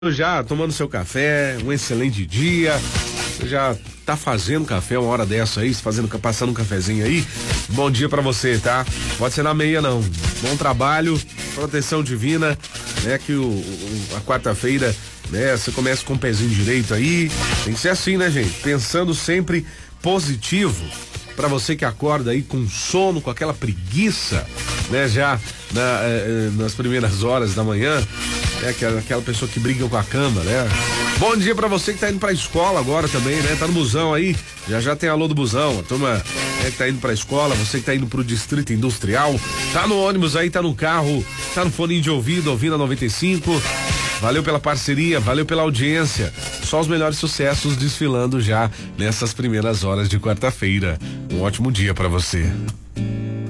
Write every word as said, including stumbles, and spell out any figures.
Já tomando seu café, um excelente dia. Você já tá fazendo café uma hora dessa aí, fazendo, passando um cafezinho aí. Bom dia pra você, tá? Pode ser na meia não. Bom trabalho, proteção divina, né? Que o, o a quarta-feira, né? Você começa com o pezinho direito aí. Tem que ser assim, né, gente? Pensando sempre positivo. Pra você que acorda aí com sono, com aquela preguiça, né? Já na, eh, nas primeiras horas da manhã. É aquela, aquela pessoa que briga com a cama, né? Bom dia pra você que tá indo pra escola agora também, né? Tá no busão aí, já já tem alô do busão, a turma é, que tá indo pra escola, você que tá indo pro distrito industrial, tá no ônibus aí, tá no carro, tá no fone de ouvido, ouvindo a noventa e cinco. Valeu pela parceria, valeu pela audiência. Só os melhores sucessos desfilando já nessas primeiras horas de quarta-feira. Um ótimo dia pra você.